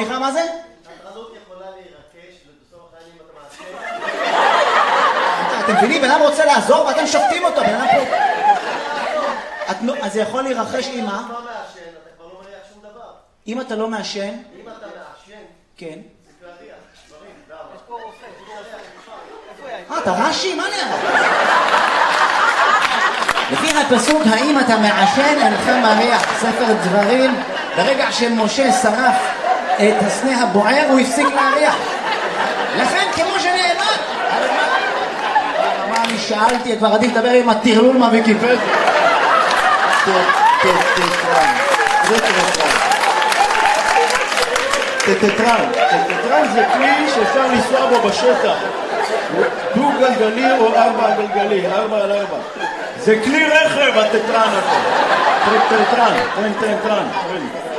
סליחה, מה זה? הטרלות יכולה להירקש לצורך העניין אם אתה מעשן. אתם מבינים, בן אדם רוצה לעזור ואתם שופטים אותו, בן אדם פה... אז זה יכול להירחש עם מה? אם אתה לא מעשן, אתה כבר לא מריח שום דבר. אם אתה לא מעשן... אם אתה מעשן, כן. זה כבר ריח, דברים, למה? יש פה רופא, אתה רש"י? מה נראה? לפי הפסוק, האם אתה מעשן אינך מריח, ספר דברים, ברגע שמשה שרף את הסנה הבוער, הוא הפסיק להריח. לכן, כמו שנאמר, מה אני שאלתי, כבר עדיף לדבר עם הטרלול מהוויקיפדיה. טטרן זה כלי שאפשר לנסוע בו בשטח, דו גלגלי או 4 גלגלי, 4 על 4. זה כלי רכב הטטרן הזה. טטרן.